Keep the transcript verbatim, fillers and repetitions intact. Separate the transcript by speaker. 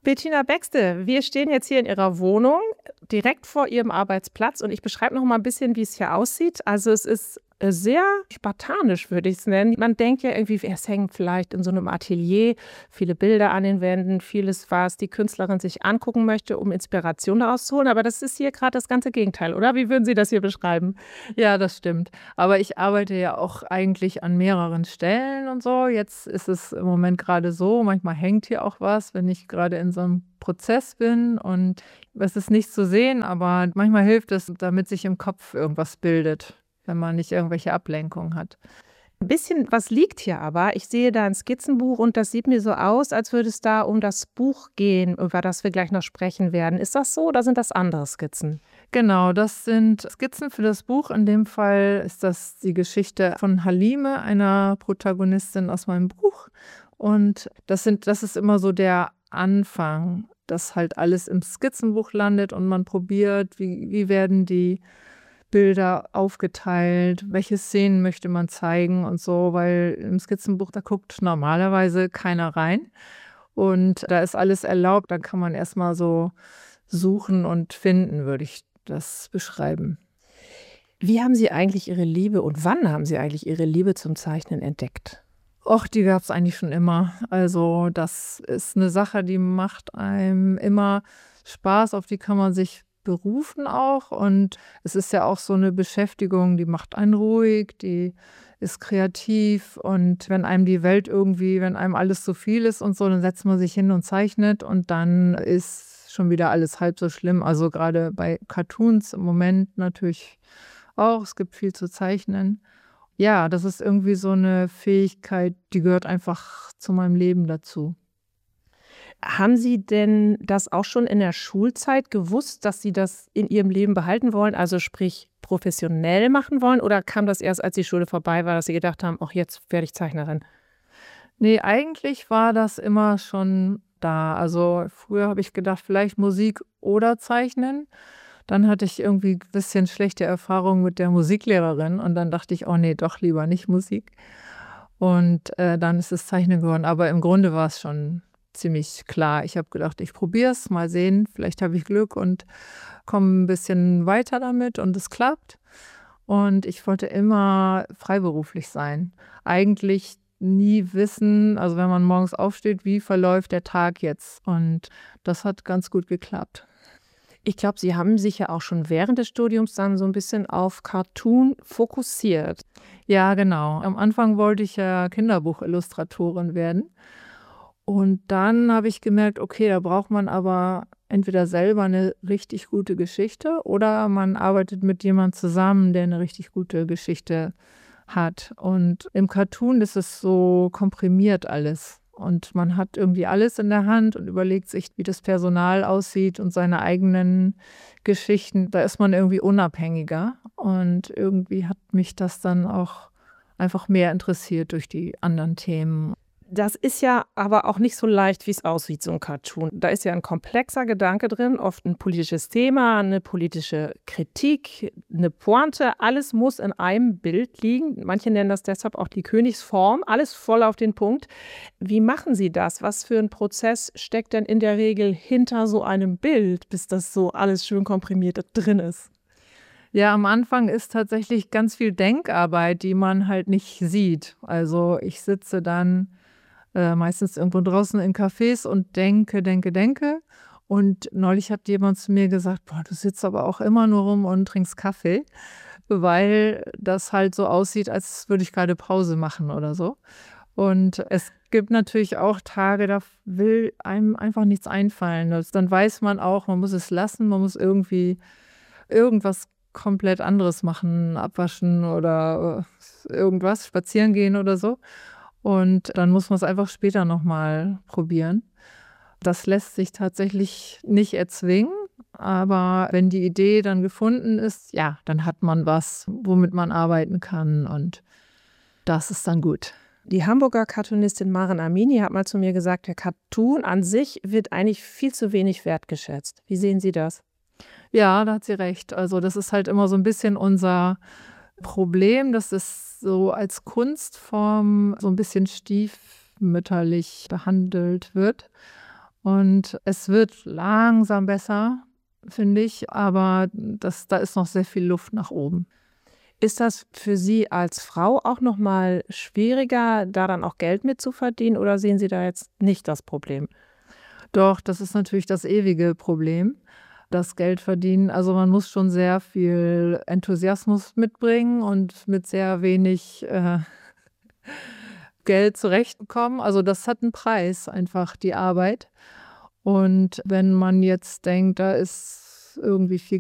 Speaker 1: Bettina Baxte, wir stehen jetzt hier in Ihrer Wohnung, direkt vor Ihrem Arbeitsplatz und ich beschreibe noch mal ein bisschen, wie es hier aussieht. Also es ist äh, sehr spartanisch, würde ich es nennen. Man denkt ja irgendwie, es hängen vielleicht in so einem Atelier viele Bilder an den Wänden, vieles, was die Künstlerin sich angucken möchte, um Inspiration daraus zu holen. Aber das ist hier gerade das ganze Gegenteil, oder? Wie würden Sie das hier beschreiben?
Speaker 2: Ja, das stimmt. Aber ich arbeite ja auch eigentlich an mehreren Stellen und so. Jetzt ist es im Moment gerade so, manchmal hängt hier auch was, wenn ich gerade in so einem Prozess bin und es ist nicht zu sehen, aber manchmal hilft es, damit sich im Kopf irgendwas bildet, wenn man nicht irgendwelche Ablenkungen hat.
Speaker 1: Ein bisschen was liegt hier aber. Ich sehe da ein Skizzenbuch und das sieht mir so aus, als würde es da um das Buch gehen, über das wir gleich noch sprechen werden. Ist das so oder sind das andere Skizzen?
Speaker 2: Genau, das sind Skizzen für das Buch. In dem Fall ist das die Geschichte von Halime, einer Protagonistin aus meinem Buch. Und das sind, das ist immer so der Anfang, dass halt alles im Skizzenbuch landet und man probiert, wie, wie werden die Bilder aufgeteilt, welche Szenen möchte man zeigen und so, weil im Skizzenbuch, da guckt normalerweise keiner rein und da ist alles erlaubt, dann kann man erstmal so suchen und finden, würde ich das beschreiben.
Speaker 1: Wie haben Sie eigentlich Ihre Liebe und wann haben Sie eigentlich Ihre Liebe zum Zeichnen entdeckt?
Speaker 2: Och, die gab es eigentlich schon immer. Also das ist eine Sache, die macht einem immer Spaß, auf die kann man sich berufen auch. Und es ist ja auch so eine Beschäftigung, die macht einen ruhig, die ist kreativ. Und wenn einem die Welt irgendwie, wenn einem alles zu viel ist und so, dann setzt man sich hin und zeichnet und dann ist schon wieder alles halb so schlimm. Also gerade bei Cartoons im Moment natürlich auch. Es gibt viel zu zeichnen. Ja, das ist irgendwie so eine Fähigkeit, die gehört einfach zu meinem Leben dazu.
Speaker 1: Haben Sie denn das auch schon in der Schulzeit gewusst, dass Sie das in Ihrem Leben behalten wollen, also sprich professionell machen wollen? Oder kam das erst, als die Schule vorbei war, dass Sie gedacht haben, ach, jetzt werde ich Zeichnerin?
Speaker 2: Ne, eigentlich war das immer schon da. Also, früher habe ich gedacht, vielleicht Musik oder Zeichnen. Dann hatte ich irgendwie ein bisschen schlechte Erfahrungen mit der Musiklehrerin und dann dachte ich: „Oh ne, doch lieber nicht Musik." Und, äh, dann ist es Zeichnen geworden. Aber im Grunde war es schon ziemlich klar. Ich habe gedacht, ich probiere es, mal sehen, vielleicht habe ich Glück und komme ein bisschen weiter damit und es klappt. Und ich wollte immer freiberuflich sein. Eigentlich nie wissen, also wenn man morgens aufsteht, wie verläuft der Tag jetzt? Und das hat ganz gut geklappt.
Speaker 1: Ich glaube, Sie haben sich ja auch schon während des Studiums dann so ein bisschen auf Cartoon fokussiert.
Speaker 2: Ja, genau. Am Anfang wollte ich ja Kinderbuchillustratorin werden. Und dann habe ich gemerkt, okay, da braucht man aber entweder selber eine richtig gute Geschichte oder man arbeitet mit jemand zusammen, der eine richtig gute Geschichte hat. Und im Cartoon ist es so komprimiert alles. Und man hat irgendwie alles in der Hand und überlegt sich, wie das Personal aussieht und seine eigenen Geschichten. Da ist man irgendwie unabhängiger. Und irgendwie hat mich das dann auch einfach mehr interessiert durch die anderen Themen.
Speaker 1: Das ist ja aber auch nicht so leicht, wie es aussieht, so ein Cartoon. Da ist ja ein komplexer Gedanke drin, oft ein politisches Thema, eine politische Kritik, eine Pointe. Alles muss in einem Bild liegen. Manche nennen das deshalb auch die Königsform. Alles voll auf den Punkt. Wie machen Sie das? Was für ein Prozess steckt denn in der Regel hinter so einem Bild, bis das so alles schön komprimiert drin ist?
Speaker 2: Ja, am Anfang ist tatsächlich ganz viel Denkarbeit, die man halt nicht sieht. Also ich sitze dann äh, meistens irgendwo draußen in Cafés und denke, denke, denke. Und neulich hat jemand zu mir gesagt, boah, du sitzt aber auch immer nur rum und trinkst Kaffee, weil das halt so aussieht, als würde ich gerade Pause machen oder so. Und es gibt natürlich auch Tage, da will einem einfach nichts einfallen. Das, dann weiß man auch, man muss es lassen, man muss irgendwie irgendwas komplett anderes machen, abwaschen oder äh, irgendwas, spazieren gehen oder so. Und dann muss man es einfach später nochmal probieren. Das lässt sich tatsächlich nicht erzwingen, aber wenn die Idee dann gefunden ist, ja, dann hat man was, womit man arbeiten kann und das ist dann gut.
Speaker 1: Die Hamburger Cartoonistin Maren Amini hat mal zu mir gesagt, der Cartoon an sich wird eigentlich viel zu wenig wertgeschätzt. Wie sehen Sie das?
Speaker 2: Ja, da hat sie recht. Also das ist halt immer so ein bisschen unser Problem, dass es so als Kunstform so ein bisschen stiefmütterlich behandelt wird. Und es wird langsam besser, finde ich, aber das, da ist noch sehr viel Luft nach oben.
Speaker 1: Ist das für Sie als Frau auch noch mal schwieriger, da dann auch Geld mit zu verdienen, oder sehen Sie da jetzt nicht das Problem?
Speaker 2: Doch, das ist natürlich das ewige Problem, das Geld verdienen. Also man muss schon sehr viel Enthusiasmus mitbringen und mit sehr wenig äh, Geld zurechtkommen. Also das hat einen Preis, einfach die Arbeit. Und wenn man jetzt denkt, da ist irgendwie viel